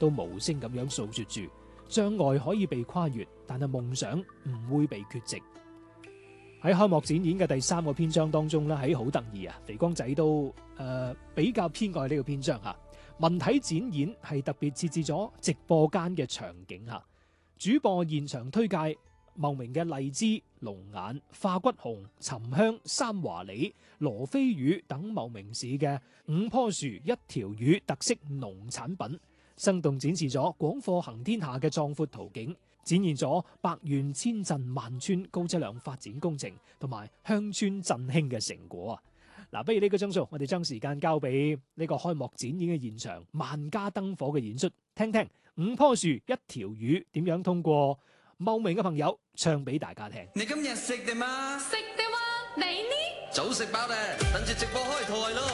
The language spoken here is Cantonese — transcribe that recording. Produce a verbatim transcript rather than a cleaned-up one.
都無聲咁樣訴說住，障礙可以被跨越，但係夢想唔會被缺席。喺開幕展演嘅第三個篇章當中咧，喺好得意啊，肥光仔都誒、呃、比較偏愛呢個篇章吓。文體展演係特別設置咗直播間嘅場景吓，主播現場推介茂名嘅荔枝、龍眼、化骨紅、沉香、三華李、羅非魚等茂名市嘅五棵樹一條魚特色農產品，生動展示咗廣貨行天下嘅壯闊圖景，展現咗百縣千鎮萬村高質量發展工程同埋鄉村振興嘅成果啊！嗱，不如呢個鐘數，我哋將時間交俾呢個開幕展演嘅現場，萬家燈火嘅演出，聽聽五棵樹一條魚點樣通過茂名嘅朋友唱俾大家聽。 你今日食定嗎？ 食的話，你呢？ 早食飽咧，等住直播開台咯。